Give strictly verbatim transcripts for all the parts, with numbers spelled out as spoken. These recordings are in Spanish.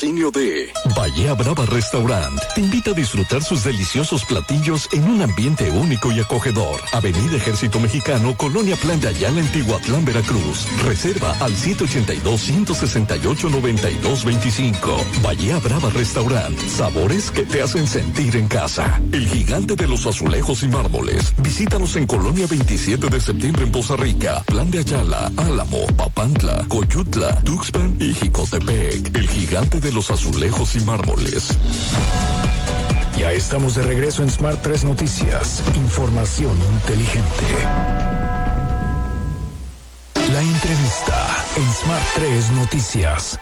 patrocinio de Bahía Brava Restaurant. Te invita a disfrutar sus deliciosos platillos en un ambiente único y acogedor. Avenida Ejército Mexicano, Colonia Plan de Ayala, en Tihuatlán, Veracruz. Reserva al siete ochenta y dos, ciento sesenta y ocho, noventa y dos veinticinco. Bahía Brava Restaurant. Sabores que te hacen sentir en casa. El gigante de los azulejos y mármoles. Visítanos en Colonia veintisiete de septiembre en Poza Rica, Plan de Ayala, Álamo, Papantla, Coyutla, Tuxpan y Jicotepec. El gigante de los azulejos y mármoles. Ya estamos de regreso en Smart tres Noticias. Información inteligente. La entrevista en Smart tres Noticias.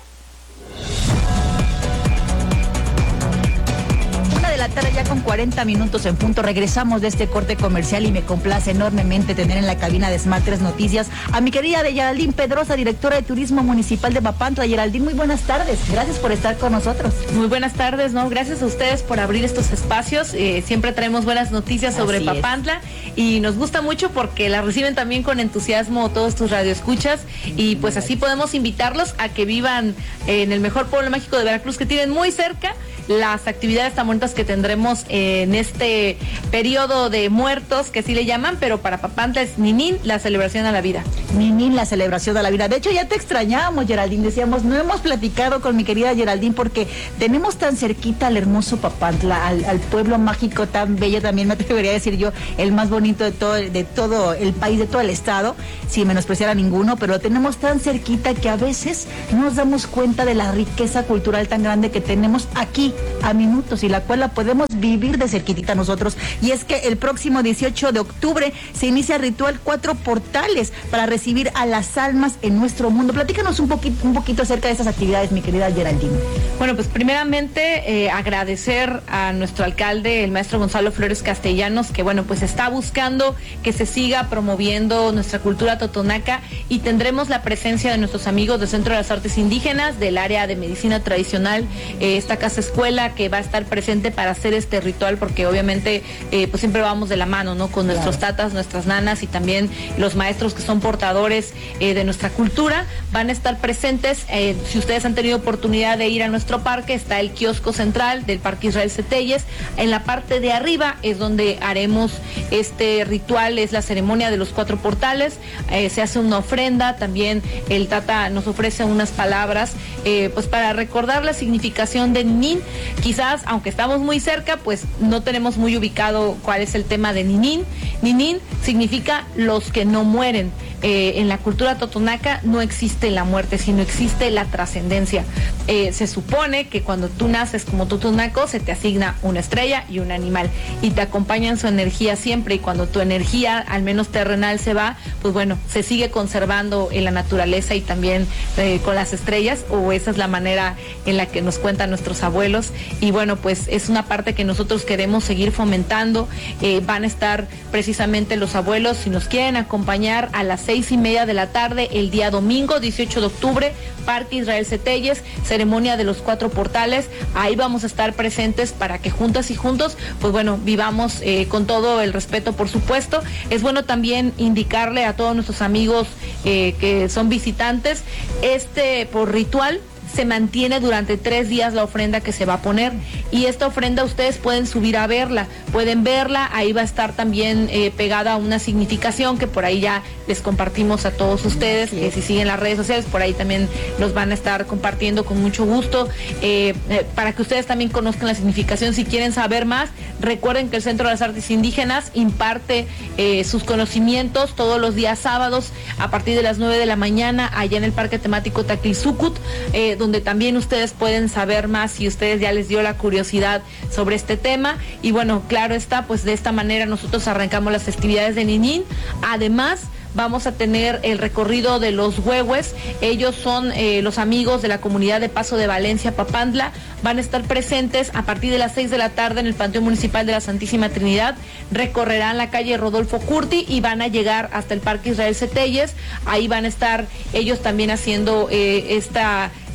Tarde ya con cuarenta minutos en punto. Regresamos de este corte comercial y me complace enormemente tener en la cabina de Smart tres Noticias a mi querida de Geraldine Pedrosa, directora de Turismo Municipal de Papantla. Geraldine, muy buenas tardes. Gracias por estar con nosotros. Muy buenas tardes, ¿no? Gracias a ustedes por abrir estos espacios. Eh, siempre traemos buenas noticias sobre Así Papantla es. Y nos gusta mucho porque la reciben también con entusiasmo todos tus radioescuchas y pues así podemos invitarlos a que vivan en el mejor pueblo mágico de Veracruz, que tienen muy cerca las actividades tan bonitas que tendremos en este periodo de muertos, que sí le llaman, pero para Papantla es Ninín, la celebración a la vida. Ninín, la celebración a la vida. De hecho, ya te extrañábamos, Geraldine. Decíamos, no hemos platicado con mi querida Geraldine porque tenemos tan cerquita al hermoso Papantla, al, al pueblo mágico tan bello, también me atrevería a decir yo, el más bonito de todo, de todo el país, de todo el estado, sin menospreciar a ninguno, pero lo tenemos tan cerquita que a veces no nos damos cuenta de la riqueza cultural tan grande que tenemos aquí, a minutos, y la cual la podemos vivir de cerquitita nosotros. Y es que el próximo dieciocho de octubre se inicia el ritual Cuatro Portales para recibir a las almas en nuestro mundo. Platícanos un poquito, un poquito acerca de esas actividades, mi querida Geraldine. Bueno, pues primeramente eh, agradecer a nuestro alcalde, el maestro Gonzalo Flores Castellanos, que bueno, pues está buscando que se siga promoviendo nuestra cultura totonaca, y tendremos la presencia de nuestros amigos del Centro de las Artes Indígenas, del área de medicina tradicional, eh, esta casa escuela que va a estar presente para hacer este ritual, porque obviamente eh, pues siempre vamos de la mano, ¿no? Con nuestros claro. tatas, nuestras nanas y también los maestros que son portadores eh, de nuestra cultura, van a estar presentes. Eh, si ustedes han tenido oportunidad de ir a nuestro parque, está el kiosco central del Parque Israel Cetelles. En la parte de arriba es donde haremos este ritual, es la ceremonia de los cuatro portales. Eh, se hace una ofrenda, también el tata nos ofrece unas palabras eh, pues para recordar la significación de Ninín. Quizás, aunque estamos muy cerca, pues no tenemos muy ubicado cuál es el tema de Ninín. Ninín significa los que no mueren. Eh, en la cultura totonaca no existe la muerte, sino existe la trascendencia. Eh, se supone que cuando tú naces como totonaco se te asigna una estrella y un animal y te acompañan su energía siempre, y cuando tu energía, al menos terrenal, se va, pues bueno, se sigue conservando en la naturaleza y también eh, con las estrellas, o esa es la manera en la que nos cuentan nuestros abuelos. Y bueno, pues es una parte que nosotros queremos seguir fomentando. Eh, van a estar precisamente los abuelos, si nos quieren acompañar, a las seis y media de la tarde el día domingo dieciocho de octubre, Parque Israel Cetelles, ceremonia de los cuatro portales. Ahí vamos a estar presentes para que juntas y juntos, pues bueno, vivamos eh, con todo el respeto, por supuesto. Es bueno también indicarle a todos nuestros amigos eh, que son visitantes, este por ritual se mantiene durante tres días la ofrenda que se va a poner, y esta ofrenda ustedes pueden subir a verla, pueden verla, ahí va a estar también eh, pegada una significación que por ahí ya les compartimos a todos ustedes, que si siguen las redes sociales, por ahí también los van a estar compartiendo con mucho gusto, eh, eh, para que ustedes también conozcan la significación. Si quieren saber más, recuerden que el Centro de las Artes Indígenas imparte eh, sus conocimientos todos los días sábados a partir de las nueve de la mañana allá en el Parque Temático Taquilzucut, eh, donde también ustedes pueden saber más si ustedes ya les dio la curiosidad sobre este tema. Y bueno, claro está, pues de esta manera nosotros arrancamos las festividades de Ninín. Además, vamos a tener el recorrido de los huehues. Ellos son eh, los amigos de la comunidad de Paso de Valencia, Papantla. Van a estar presentes a partir de las seis de la tarde en el Panteón Municipal de la Santísima Trinidad. Recorrerán la calle Rodolfo Curti y van a llegar hasta el Parque Israel Cetelles. Ahí van a estar ellos también haciendo eh, esta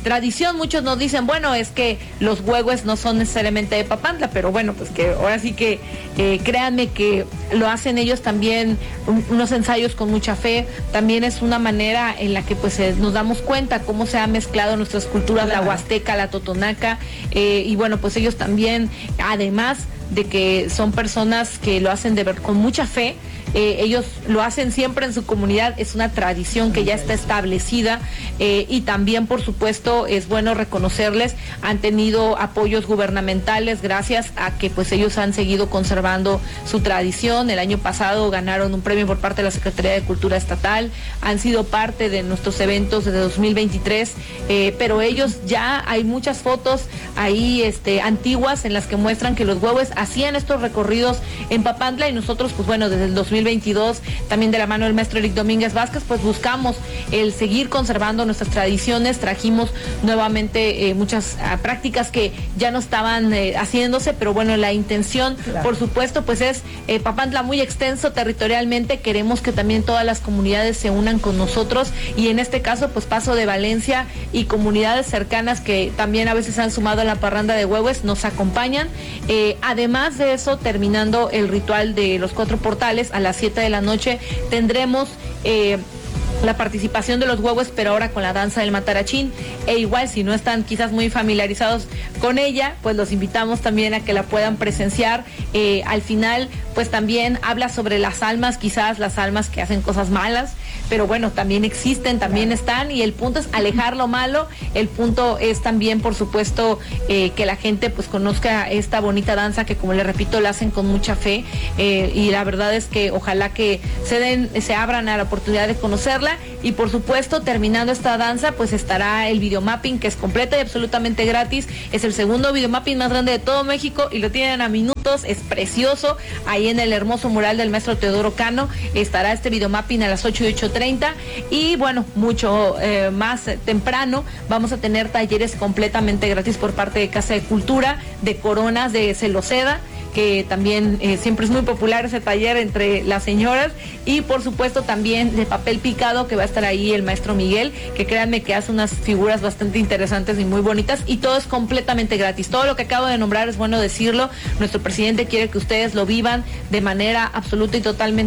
tradición. Muchos nos dicen, bueno, es que los huehues no son necesariamente de Papantla, pero bueno, pues que ahora sí que eh, créanme que lo hacen ellos también, un, unos ensayos con mucha fe. También es una manera en la que pues eh, nos damos cuenta cómo se ha mezclado nuestras culturas, claro. La huasteca, la totonaca, eh, y bueno, pues ellos también, además de que son personas que lo hacen de ver con mucha fe, eh, ellos lo hacen siempre en su comunidad, es una tradición que ya está establecida, eh, y también por supuesto es bueno reconocerles, han tenido apoyos gubernamentales gracias a que pues ellos han seguido conservando su tradición. El año pasado ganaron un premio por parte de la Secretaría de Cultura Estatal, han sido parte de nuestros eventos desde dos mil veintitrés, eh, pero ellos ya hay muchas fotos ahí este, antiguas en las que muestran que los huehues hacían estos recorridos en Papantla, y nosotros pues bueno, desde el dos mil veintidós, también de la mano del maestro Eric Domínguez Vázquez, pues buscamos el seguir conservando nuestras tradiciones. Trajimos nuevamente eh, muchas uh, prácticas que ya no estaban eh, haciéndose, pero bueno, la intención, claro. Por supuesto, pues es eh, Papantla muy extenso territorialmente, queremos que también todas las comunidades se unan con nosotros, y en este caso pues Paso de Valencia y comunidades cercanas que también a veces han sumado a la parranda de huehues nos acompañan. Eh, además de eso, terminando el ritual de los cuatro portales a las siete de la noche, tendremos eh, la participación de los huehues, pero ahora con la danza del matarachín, e igual si no están quizás muy familiarizados con ella, pues los invitamos también a que la puedan presenciar. Eh, al final pues también habla sobre las almas, quizás las almas que hacen cosas malas, pero bueno, también existen, también están, y el punto es alejar lo malo. El punto es también, por supuesto, eh, que la gente pues conozca esta bonita danza que, como les repito, la hacen con mucha fe, eh, y la verdad es que ojalá que se den, se abran a la oportunidad de conocerla. Y por supuesto, terminando esta danza, pues estará el videomapping, que es completa y absolutamente gratis. Es el segundo videomapping más grande de todo México y lo tienen a minutos, es precioso. Ahí en el hermoso mural del maestro Teodoro Cano estará este videomapping a las ocho y ocho treinta. Y bueno, mucho eh, más temprano vamos a tener talleres completamente gratis por parte de Casa de Cultura, de coronas de celoseda, que también eh, siempre es muy popular ese taller entre las señoras, y por supuesto también de papel picado, que va a estar ahí el maestro Miguel, que créanme que hace unas figuras bastante interesantes y muy bonitas, y todo es completamente gratis. Todo lo que acabo de nombrar es bueno decirlo, nuestro presidente quiere que ustedes lo vivan de manera absoluta y totalmente